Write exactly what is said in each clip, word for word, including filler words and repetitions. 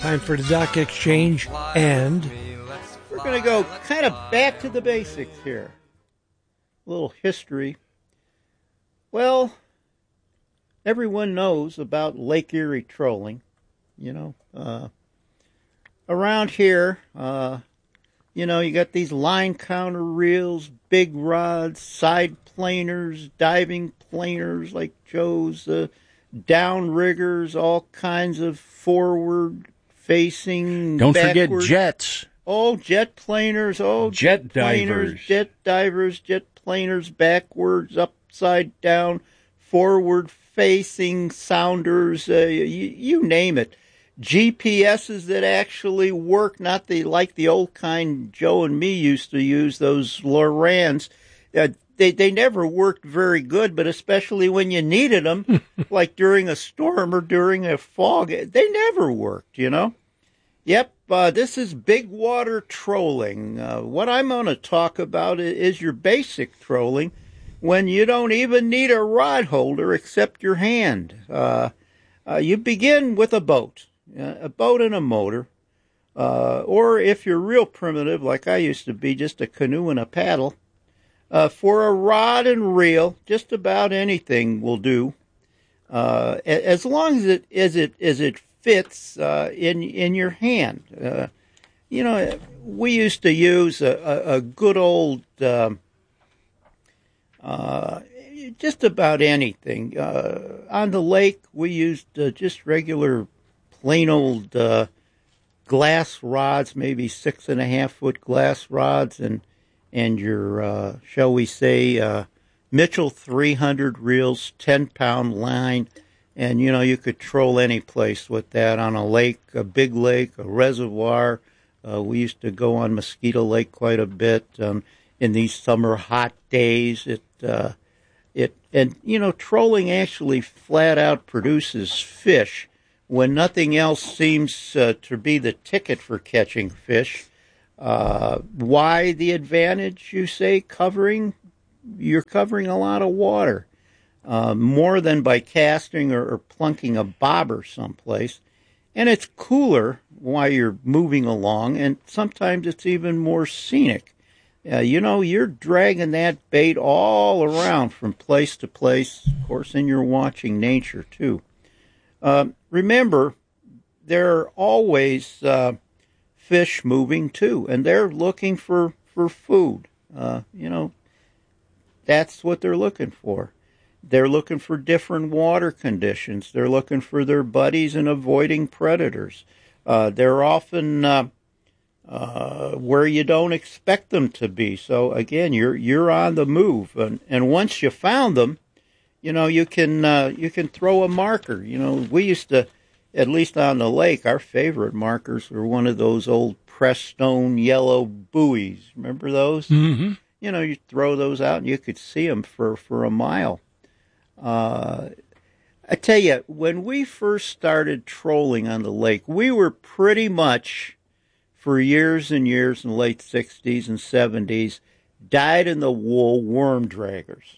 Time for the Dock Exchange, and we're going to go kind of back to the basics here. A little history. Well, everyone knows about Lake Erie trolling. You know, uh, around here, uh, you know, you got these line counter reels, big rods, side planers, diving planers like Joe's, uh, downriggers, all kinds of forward facing. Don't backward. forget jets. Oh, jet planers. Oh, jet, jet divers. Planers, jet divers, jet planers, backwards, upside down, forward facing sounders. Uh, you, you name it. G P S's that actually work, not the like the old kind Joe and me used to use, those Lorans. Uh, they they never worked very good, but especially when you needed them, like during a storm or during a fog, they never worked, you know? Yep, uh, this is big water trolling. Uh, what I'm going to talk about is your basic trolling when you don't even need a rod holder except your hand. Uh, uh, you begin with a boat. Uh, a boat and a motor, uh, or if you're real primitive, like I used to be, just a canoe and a paddle. Uh, for a rod and reel, just about anything will do, uh, as long as it as it as it fits uh, in in your hand. Uh, you know, we used to use a, a, a good old, uh, uh, just about anything. Uh, on the lake, we used uh, just regular plain old uh, glass rods, maybe six and a half foot glass rods, and and your, uh, shall we say, uh, Mitchell three hundred reels, ten pound line, and you know you could troll any place with that on a lake, a big lake, a reservoir. Uh, we used to go on Mosquito Lake quite a bit um, in these summer hot days. It uh, it and you know trolling actually flat out produces fish when nothing else seems uh, to be the ticket for catching fish. Uh, why the advantage, you say? Covering? You're covering a lot of water, uh, more than by casting or, or plunking a bobber someplace. And it's cooler while you're moving along, and sometimes it's even more scenic. Uh, you know, you're dragging that bait all around from place to place, of course, and you're watching nature, too. Uh, remember, there are always uh, fish moving too, and they're looking for, for food. Uh, you know, that's what they're looking for. They're looking for different water conditions. They're looking for their buddies and avoiding predators. Uh, they're often uh, uh, where you don't expect them to be. So again, you're you're on the move, and, and once you found them, you know, you can uh, you can throw a marker. You know, we used to, at least on the lake, our favorite markers were one of those old pressed stone yellow buoys. Remember those? Mm-hmm. You know, you throw those out and you could see them for, for a mile. Uh, I tell you, when we first started trolling on the lake, we were pretty much, for years and years in the late sixties and seventies, dyed-in-the-wool worm draggers.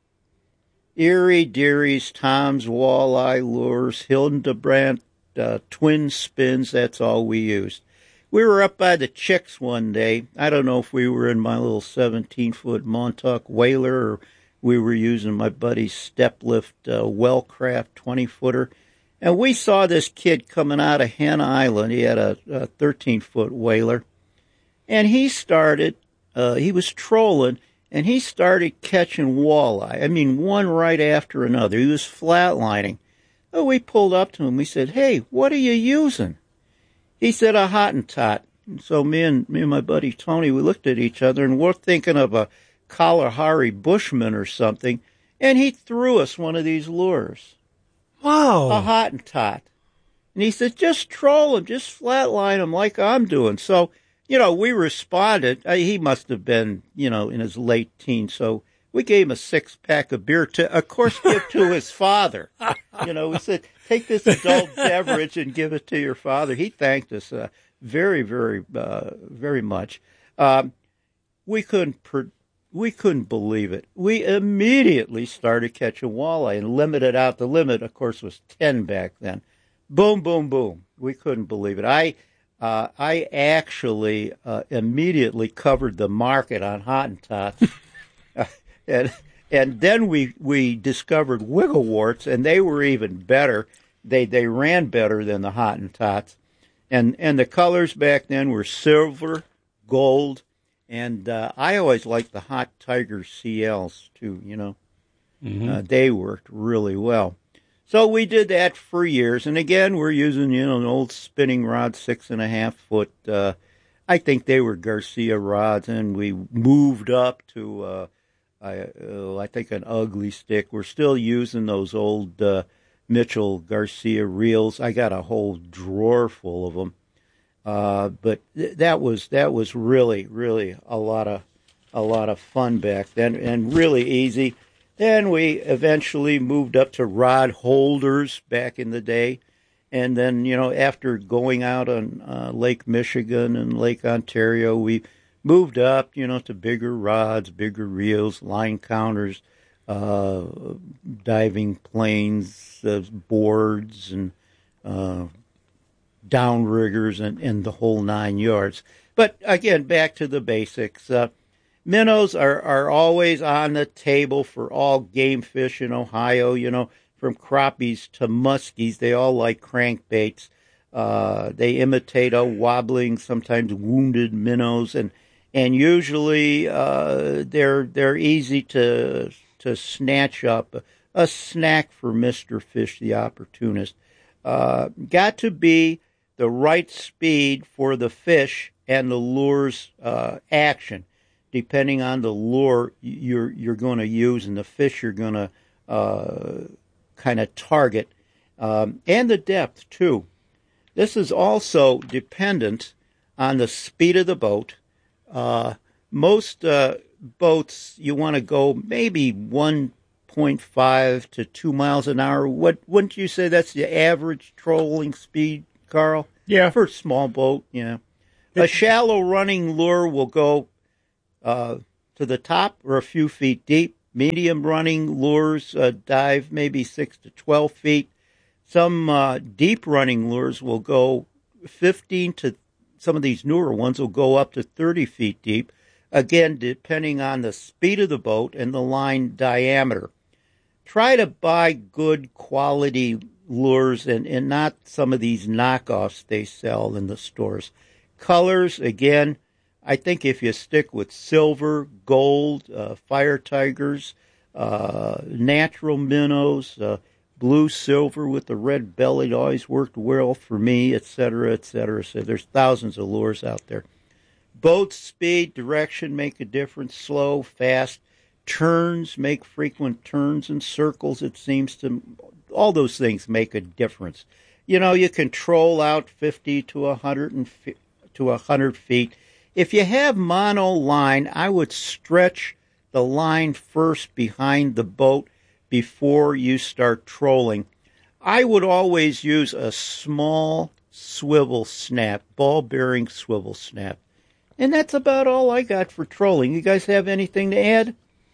Erie, Dearies, Tom's, Walleye, Lures, Hildebrand, uh, Twin Spins, that's all we used. We were up by the Chicks one day. I don't know if we were in my little seventeen-foot Montauk whaler or we were using my buddy's step lift uh, Wellcraft twenty-footer. And we saw this kid coming out of Hen Island. He had a, a thirteen-foot whaler. And he started, uh, he was trolling, and he started catching walleye. I mean, one right after another. He was flatlining. Oh, we pulled up to him. We said, "Hey, what are you using?" He said, "A Hottentot." And so me and me and my buddy Tony, we looked at each other, and we're thinking of a Kalahari Bushman or something. And he threw us one of these lures. Wow. A Hottentot. And he said, "Just troll him, just flatline him like I'm doing." So, you know, we responded. Uh, he must have been, you know, in his late teens. So we gave him a six-pack of beer to, of course, give to his father. You know, we said, "Take this adult beverage and give it to your father." He thanked us uh, very, very, uh, very much. Um, we couldn't per- we couldn't believe it. We immediately started catching walleye and limited out. The limit, of course, was ten back then. Boom, boom, boom. We couldn't believe it. I uh, I actually uh, immediately covered the market on Hottentots. uh, and and then we, we discovered Wiggleworts, and they were even better. They they ran better than the Hottentots. And, and the colors back then were silver, gold, and uh, I always liked the Hot Tiger C Ls, too, you know. Mm-hmm. Uh, they worked really well. So we did that for years, and again, we're using, you know, an old spinning rod, six and a half foot. Uh, I think they were Garcia rods, and we moved up to, uh, I, uh, I think, an ugly stick. We're still using those old uh, Mitchell Garcia reels. I got a whole drawer full of them, uh, but th- that was that was really, really a lot of a lot of fun back then, and really easy. Then we eventually moved up to rod holders back in the day. And then, you know, after going out on uh, Lake Michigan and Lake Ontario, we moved up, you know, to bigger rods, bigger reels, line counters, uh, diving planes, uh, boards, and uh, downriggers, and, and the whole nine yards. But, again, back to the basics. Uh, Minnows are, are always on the table for all game fish in Ohio, you know, from crappies to muskies. They all like crankbaits. Uh, they imitate a wobbling, sometimes wounded minnows, and and usually uh, they're they're easy to to snatch up. A, a snack for Mister Fish, the opportunist. Uh, got to be the right speed for the fish and the lure's uh, action, depending on the lure you're you're going to use and the fish you're going to uh, kind of target, um, and the depth too. This is also dependent on the speed of the boat. Uh, most uh, boats you want to go maybe one point five to two miles an hour. What wouldn't you say that's the average trolling speed, Carl? Yeah, for a small boat. Yeah, a shallow running lure will go Uh, to the top or a few feet deep. Medium running lures uh, dive maybe six to twelve feet. Some uh, deep running lures will go fifteen to, some of these newer ones will go up to thirty feet deep. Again, depending on the speed of the boat and the line diameter. Try to buy good quality lures and, and not some of these knockoffs they sell in the stores. Colors, again, I think if you stick with silver, gold, uh, fire tigers, uh, natural minnows, uh, blue silver with the red belly always worked well for me, et cetera, et cetera. So there's thousands of lures out there. Boat speed, direction make a difference. Slow, fast. Turns, make frequent turns and circles, it seems to. All those things make a difference. You know, you can troll out fifty to one hundred to one hundred feet. If you have mono line, I would stretch the line first behind the boat before you start trolling. I would always use a small swivel snap, ball-bearing swivel snap. And that's about all I got for trolling. You guys have anything to add?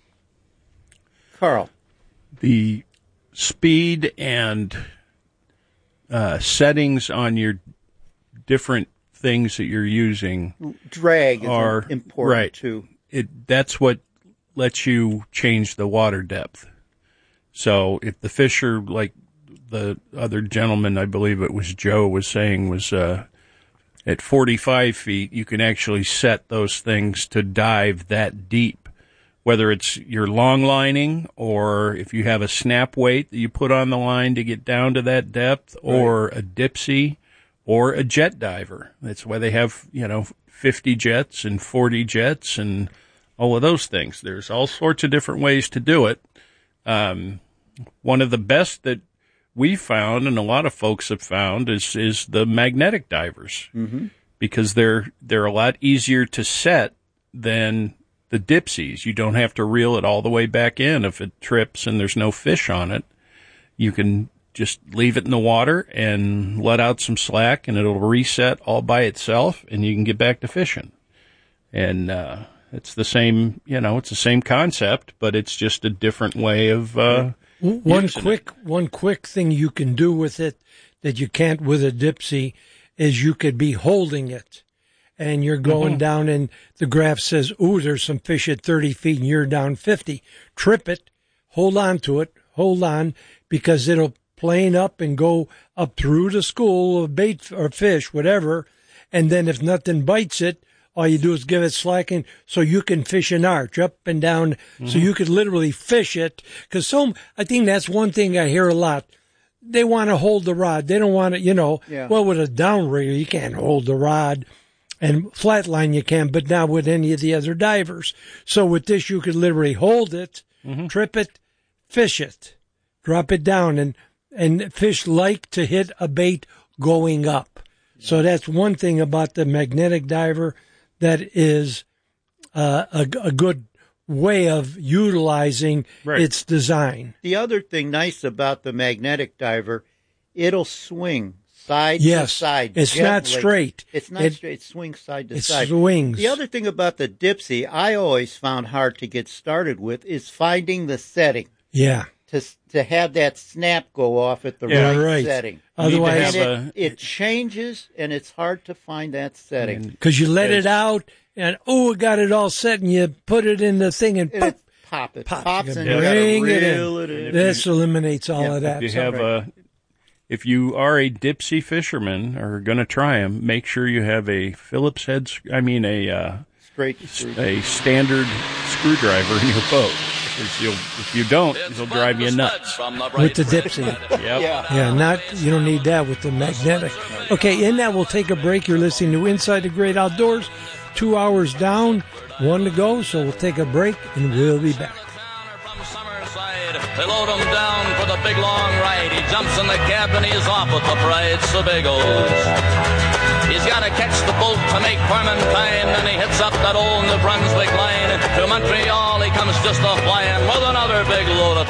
Carl. The speed and uh, settings on your different things that you're using drag is are important right. too. It that's what lets you change the water depth. So if the fish are like the other gentleman, I believe it was Joe, was saying was uh, at forty-five feet, you can actually set those things to dive that deep. Whether it's your long lining or if you have a snap weight that you put on the line to get down to that depth, right. or a dipsy. Or a jet diver. That's why they have, you know, fifty jets and forty jets and all of those things. There's all sorts of different ways to do it. Um, one of the best that we found, and a lot of folks have found, is is the magnetic divers, mm-hmm. because they're they're a lot easier to set than the dipsies. You don't have to reel it all the way back in if it trips and there's no fish on it. You can just leave it in the water and let out some slack, and it'll reset all by itself, and you can get back to fishing. And uh, it's the same, you know, it's the same concept, but it's just a different way of uh, one quick it. one quick thing you can do with it that you can't with a Dipsy is you could be holding it and you're going mm-hmm. down and the graph says, ooh, there's some fish at thirty feet and you're down fifty. Trip it, hold on to it, hold on, because it'll plane up and go up through the school of bait or fish, whatever. And then if nothing bites it, all you do is give it slacking so you can fish an arch up and down. Mm-hmm. So you could literally fish it. Cause some, I think that's one thing I hear a lot. They want to hold the rod. They don't want to, you know, yeah. well, with a downrigger, you can't hold the rod, and flatline you can, but not with any of the other divers. So with this, you could literally hold it, mm-hmm. trip it, fish it, drop it down, and, and fish like to hit a bait going up. Yeah. So that's one thing about the magnetic diver that is uh, a, a good way of utilizing right. its design. The other thing nice about the magnetic diver, it'll swing side yes, to side. It's gently. not straight. It's not it, straight. It swings side to it side. It swings. The other thing about the Dipsy I always found hard to get started with is finding the setting. Yeah. To to have that snap go off at the yeah, right, right setting. Otherwise, and it, it changes, and it's hard to find that setting. Because you let it out, and oh, it got it all set, and you put it in the thing, and, and pop, pop it, pop, pops, and you you bring gotta it reel in. it in. This you, eliminates all yeah, of that. If you have a, if you are a Dipsy fisherman or going to try them, make sure you have a Phillips head. I mean a uh, straight a standard screwdriver in your boat. You'll, if you don't, it'll drive you nuts. With the Dipsy. Yep. Yeah. Yeah, not, you don't need that with the magnetic. Okay, in that, we'll take a break. You're listening to Inside the Great Outdoors. Two hours down, one to go, so we'll take a break, and we'll be back. They load him down for the big long ride. He jumps in the cab and he's off with the pride Sebagos. He's got to catch the boat to make Clementine, and he hits up that old New Brunswick line. To Montreal he comes just a flying with another big load of